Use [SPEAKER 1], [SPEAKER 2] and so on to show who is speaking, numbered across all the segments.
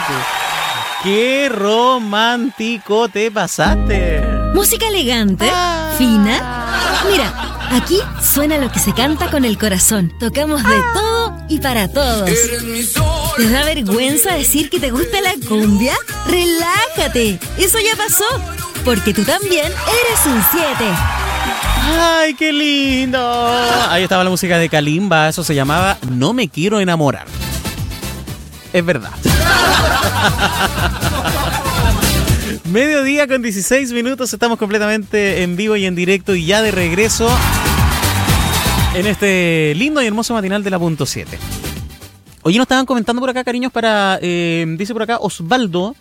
[SPEAKER 1] ¡Qué romántico te pasaste!
[SPEAKER 2] Música elegante, fina. Mira, aquí suena lo que se canta con el corazón. Tocamos de todo y para todos. ¿Te da vergüenza decir que te gusta la cumbia? ¡Relájate! Eso ya pasó, porque tú también eres un 7.
[SPEAKER 1] ¡Ay, qué lindo! Ahí estaba la música de Kalimba, eso se llamaba No me quiero enamorar. Es verdad. Mediodía con 16 minutos, estamos completamente en vivo y en directo y ya de regreso en este lindo y hermoso matinal de la Punto 7. Oye, nos estaban comentando por acá, cariños, dice por acá Osvaldo,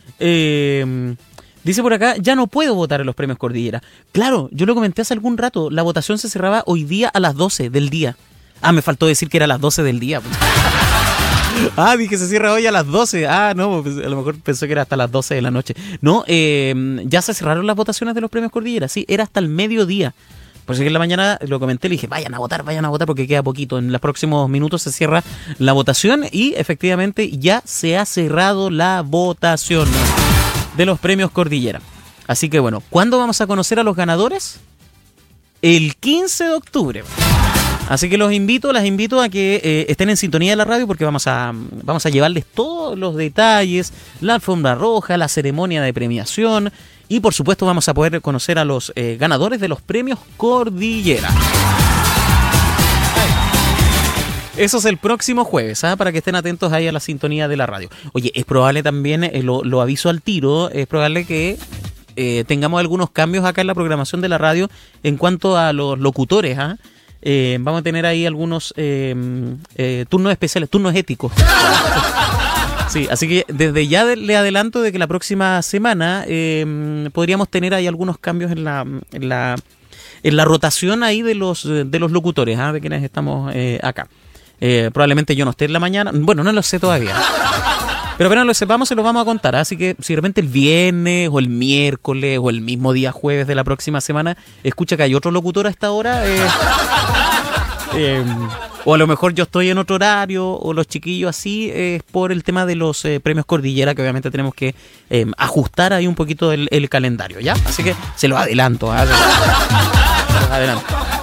[SPEAKER 1] dice por acá, ya no puedo votar en los premios Cordillera. Claro, yo lo comenté hace algún rato, la votación se cerraba hoy día a las 12 del día. Ah, me faltó decir que era a las 12 del día. Ah, dije se cierra hoy a las 12. Ah, no, pues a lo mejor pensé que era hasta las 12 de la noche. No, ya se cerraron las votaciones de los premios Cordillera. Sí, era hasta el mediodía. Por eso que en la mañana lo comenté, le dije, vayan a votar porque queda poquito. En los próximos minutos se cierra la votación y efectivamente ya se ha cerrado la votación de los premios Cordillera. Así que bueno, ¿cuándo vamos a conocer a los ganadores? El 15 de octubre. Así que las invito a que estén en sintonía de la radio porque vamos a llevarles todos los detalles, la alfombra roja, la ceremonia de premiación y por supuesto vamos a poder conocer a los ganadores de los premios Cordillera. Eso es el próximo jueves, para que estén atentos ahí a la sintonía de la radio. Oye, es probable también, lo aviso al tiro, es probable que tengamos algunos cambios acá en la programación de la radio en cuanto a los locutores, vamos a tener ahí algunos turnos especiales, turnos éticos. Sí, así que desde ya le adelanto de que la próxima semana podríamos tener ahí algunos cambios en la rotación ahí de los locutores, de quienes estamos acá. Probablemente yo no esté en la mañana, bueno, no lo sé todavía. Pero apenas lo sepamos se los vamos a contar, así que si de repente el viernes o el miércoles o el mismo día jueves de la próxima semana escucha que hay otro locutor a esta hora, o a lo mejor yo estoy en otro horario o los chiquillos así, es por el tema de los premios Cordillera que obviamente tenemos que ajustar ahí un poquito el calendario, ¿ya? Así que se los adelanto, se los adelanto.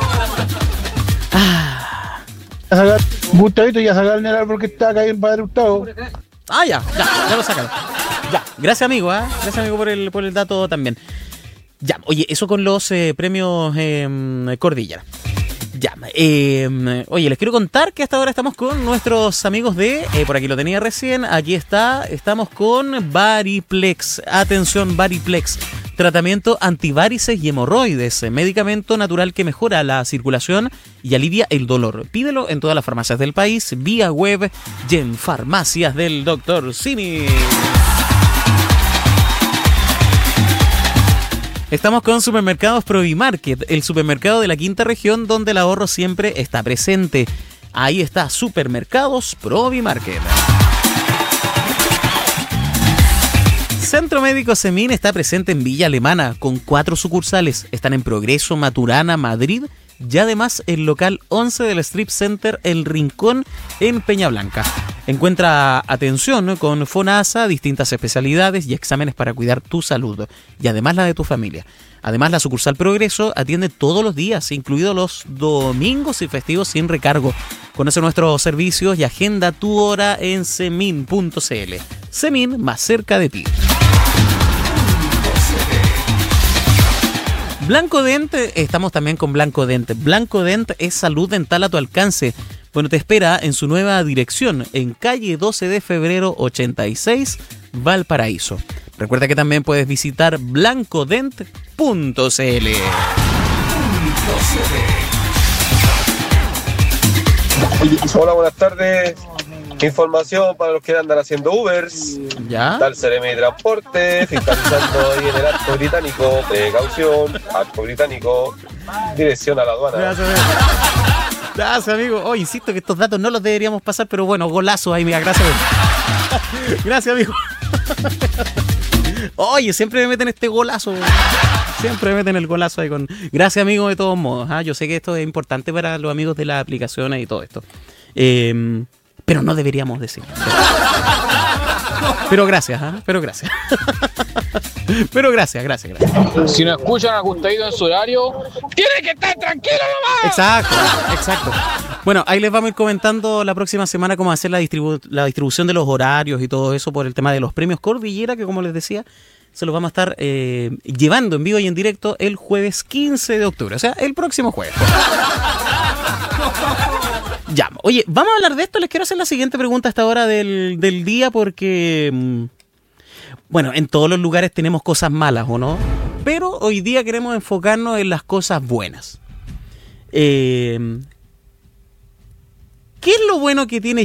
[SPEAKER 3] A sacar Gustavito y a sacar el árbol que está acá en Padre Gustavo.
[SPEAKER 1] Ah, ya lo sacaron. Ya, gracias amigo, gracias amigo por el dato también. Ya, oye, eso con los premios Cordillera. Ya, oye, les quiero contar que hasta ahora estamos con nuestros amigos de, por aquí lo tenía recién, aquí estamos con Variplex. Atención, Variplex. Tratamiento antivarices y hemorroides, medicamento natural que mejora la circulación y alivia el dolor. Pídelo en todas las farmacias del país, vía web y en farmacias del Dr. Simi. Estamos con Supermercados Provimarket, el supermercado de la quinta región donde el ahorro siempre está presente. Ahí está, Supermercados Provimarket. Centro Médico Semin está presente en Villa Alemana con 4 sucursales. Están en Progreso, Maturana, Madrid y además el local 11 del Strip Center El Rincón en Peñablanca. Encuentra atención con FONASA, distintas especialidades y exámenes para cuidar tu salud y además la de tu familia. Además, la sucursal Progreso atiende todos los días, incluidos los domingos y festivos sin recargo. Conoce nuestros servicios y agenda tu hora en semin.cl. Semin, más cerca de ti. Blanco Dent, estamos también con Blanco Dent. Blanco Dent es salud dental a tu alcance. Bueno, te espera en su nueva dirección, en calle 12 de febrero 86, Valparaíso. Recuerda que también puedes visitar blancodent.cl.
[SPEAKER 4] Hola, buenas tardes. Información para los que andan haciendo Ubers.
[SPEAKER 1] ¿Ya?
[SPEAKER 4] Tal CRM de Transporte, fiscalizando ahí en el Arco Británico, precaución, Arco Británico, dirección a la aduana.
[SPEAKER 1] Gracias, amigo. Oh, insisto que estos datos no los deberíamos pasar, pero bueno, golazo ahí, mira, gracias. Gracias, amigo. Oye, siempre me meten este golazo. Siempre me meten el golazo ahí con... Gracias, amigo, de todos modos. Yo sé que esto es importante para los amigos de las aplicaciones y todo esto. Pero no deberíamos decir. Pero gracias, ¿eh? Pero gracias. Pero gracias.
[SPEAKER 5] Si no escuchan a Gustavo en su horario, tiene que estar tranquilo nomás.
[SPEAKER 1] Exacto. Bueno, ahí les vamos a ir comentando la próxima semana cómo hacer la distribución de los horarios y todo eso por el tema de los premios Cordillera, que como les decía, se los vamos a estar llevando en vivo y en directo el jueves 15 de octubre, o sea, el próximo jueves. Ya, oye, vamos a hablar de esto. Les quiero hacer la siguiente pregunta a esta hora del día porque, bueno, en todos los lugares tenemos cosas malas, ¿o no? Pero hoy día queremos enfocarnos en las cosas buenas. ¿Qué es lo bueno que tiene